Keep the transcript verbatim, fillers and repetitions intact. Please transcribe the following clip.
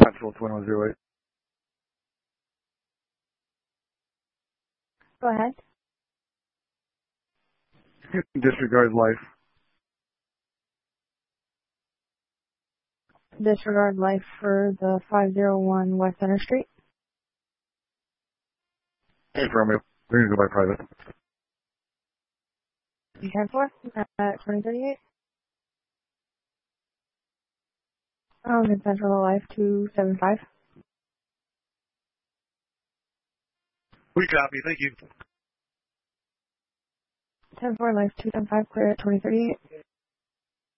Central, two one zero eight. Go ahead. Disregard life. Disregard life for the five oh one West Center Street. Affirmative. We're going to go by private. ten four at twenty thirty-eight. Um, in Central Life two seven five. We copy. Thank you. ten four Life two seven five, clear at twenty thirty-eight.